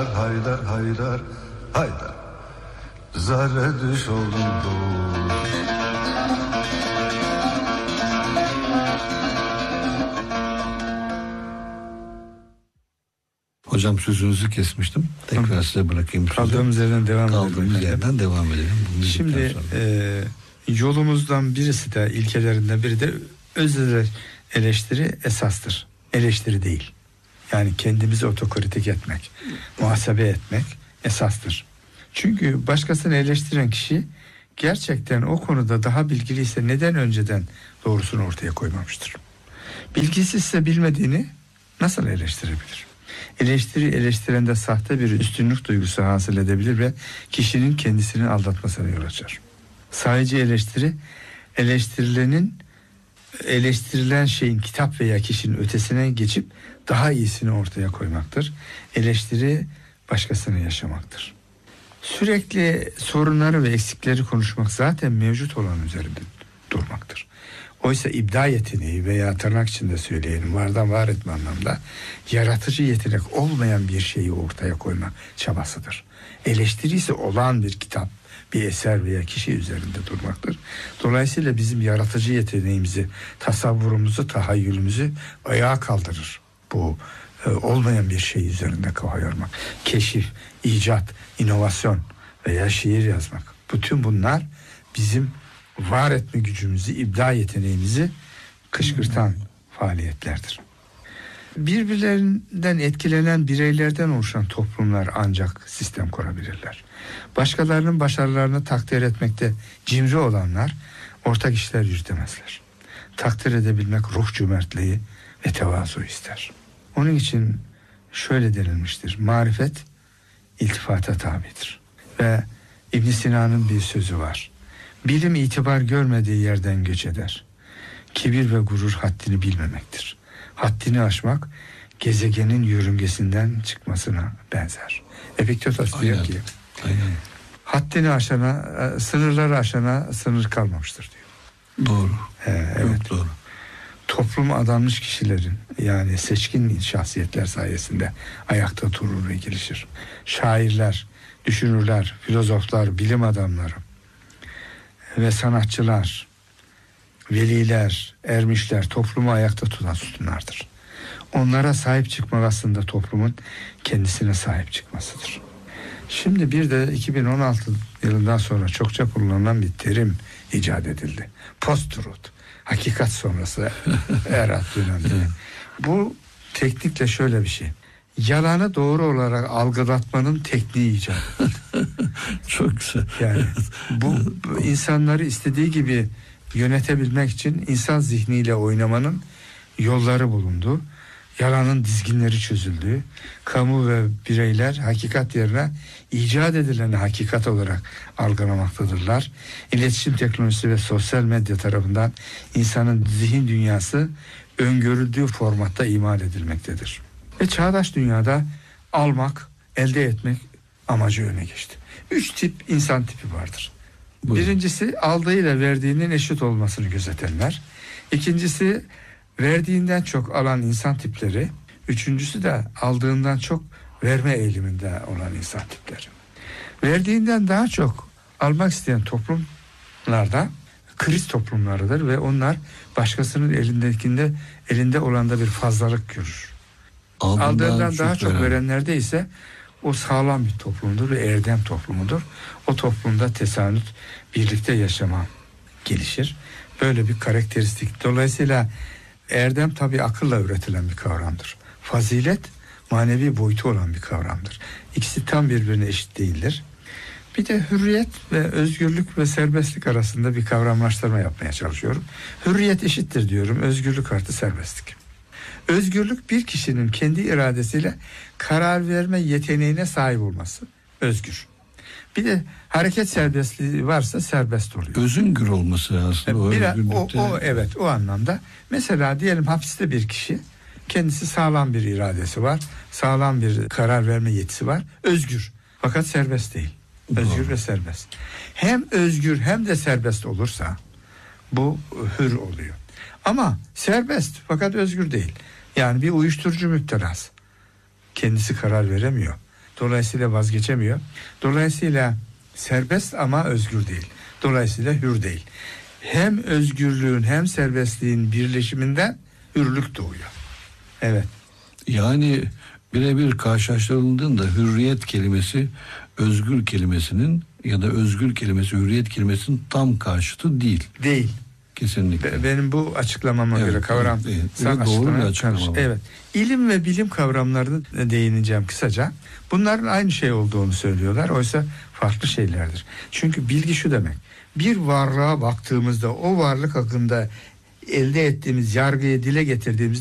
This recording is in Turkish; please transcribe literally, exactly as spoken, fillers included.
Haydar haydar haydar zerre düş oldum doğur. Hocam sözünüzü kesmiştim. Tekrar Hı. size bırakayım. Kaldığımız yerden devam edelim. Kaldığımız yerden devam edelim. Şimdi e, yolumuzdan birisi de ilkelerinden biri de öz eleştiri esastır. Eleştiri değil. Yani kendimizi otokritik etmek, muhasebe etmek esastır. Çünkü başkasını eleştiren kişi gerçekten o konuda daha bilgiliyse neden önceden doğrusunu ortaya koymamıştır? Bilgisizse bilmediğini nasıl eleştirebilir? Eleştiri eleştirende sahte bir üstünlük duygusu hasıl edebilir ve kişinin kendisini aldatmasına yol açar. Sadece eleştiri, eleştirilenin eleştirilen şeyin kitap veya kişinin ötesine geçip daha iyisini ortaya koymaktır. Eleştiri başkasını yaşamaktır. Sürekli sorunları ve eksikleri konuşmak zaten mevcut olan üzerinde durmaktır. Oysa ibda yeteneği veya tırnak içinde söyleyelim vardan var etme anlamda yaratıcı yetenek olmayan bir şeyi ortaya koyma çabasıdır. Eleştiri ise olağan bir kitap, bir eser veya kişi üzerinde durmaktır. Dolayısıyla bizim yaratıcı yeteneğimizi, tasavvurumuzu, tahayyülümüzü ayağa kaldırır. Bu e, olmayan bir şey üzerinde kafa yormak. Keşif, icat, inovasyon veya şiir yazmak. Bütün bunlar bizim var etme gücümüzü, ibda yeteneğimizi kışkırtan faaliyetlerdir. Birbirlerinden etkilenen bireylerden oluşan toplumlar ancak sistem kurabilirler. Başkalarının başarılarını takdir etmekte cimri olanlar ortak işler yürütemezler. Takdir edebilmek ruh cömertliği ve tevazu ister. Onun için şöyle denilmiştir: marifet iltifata tabidir. Ve İbn Sina'nın bir sözü var: bilim itibar görmediği yerden göç eder. Kibir ve gurur haddini bilmemektir. Haddini aşmak gezegenin yörüngesinden çıkmasına benzer. Epiktetos diyor ki aynen. Haddini aşana, sınırları aşana sınır kalmamıştır diyor. Doğru. Ee, evet. Çok doğru. Toplum adanmış kişilerin, yani seçkin şahsiyetler sayesinde ayakta durur ve gelişir. Şairler, düşünürler, filozoflar, bilim adamları ve sanatçılar, veliler, ermişler toplumu ayakta tutan sütunlardır. Onlara sahip çıkmak aslında toplumun kendisine sahip çıkmasıdır. Şimdi bir de iki bin on altı yılından sonra çokça kullanılan bir terim icat edildi. Post-truth, hakikat sonrası era döneminde. Bu teknikle şöyle bir şey: yalanı doğru olarak algılatmanın tekniği icat edildi. Çok güzel. Yani bu, bu insanları istediği gibi yönetebilmek için insan zihniyle oynamanın yolları bulundu. Yalanın dizginleri çözüldü. Kamu ve bireyler hakikat yerine icat edileni hakikat olarak algılamaktadırlar. İletişim teknolojisi ve sosyal medya tarafından insanın zihin dünyası öngörüldüğü formatta imal edilmektedir. Ve çağdaş dünyada almak, elde etmek amacı öne geçti. Üç tip insan tipi vardır. Buyurun. Birincisi aldığıyla verdiğinin eşit olmasını gözetenler. İkincisi verdiğinden çok alan insan tipleri. Üçüncüsü de aldığından çok verme eğiliminde olan insan tipleri. Verdiğinden daha çok almak isteyen toplumlarda kriz toplumlarıdır ve onlar başkasının elindekinde elinde olanda bir fazlalık görür. Aldığından, Aldığından daha çok veren. verenlerde ise o sağlam bir toplumdur ve erdem toplumudur. O toplumda tesanüt, birlikte yaşama gelişir. Böyle bir karakteristik. Dolayısıyla erdem tabii akılla üretilen bir kavramdır. Fazilet manevi boyutu olan bir kavramdır. İkisi tam birbirine eşit değildir. Bir de hürriyet ve özgürlük ve serbestlik arasında bir kavramlaştırma yapmaya çalışıyorum. Hürriyet eşittir diyorum, özgürlük artı serbestlik. Özgürlük bir kişinin kendi iradesiyle karar verme yeteneğine sahip olması. Özgür. Bir de hareket serbestliği varsa serbest oluyor. Özüngür olması aslında. O, bir, o, o evet o anlamda. Mesela diyelim hapiste bir kişi, kendisi sağlam bir iradesi var, sağlam bir karar verme yetisi var, özgür. Fakat serbest değil. Özgür Doğru. ve serbest. Hem özgür hem de serbest olursa bu hür oluyor. Ama serbest fakat özgür değil. Yani bir uyuşturucu müptelası. Kendisi karar veremiyor. Dolayısıyla vazgeçemiyor. Dolayısıyla serbest ama özgür değil. Dolayısıyla hür değil. Hem özgürlüğün hem serbestliğin birleşiminden hürlük doğuyor. Evet. Yani birebir karşılaştırıldığında hürriyet kelimesi özgür kelimesinin ya da özgür kelimesi hürriyet kelimesinin tam karşıtı değil. Değil. Kesinlikle. Be- Benim bu açıklamama Evet, göre kavram. evet, evet. Sen Evet, doğru bir açıklamaya açıklama karşı- bu. Evet. İlim ve bilim kavramlarını değineceğim kısaca. Bunların aynı şey olduğunu söylüyorlar. Oysa farklı şeylerdir. Çünkü bilgi şu demek. Bir varlığa baktığımızda o varlık hakkında elde ettiğimiz yargıyı dile getirdiğimiz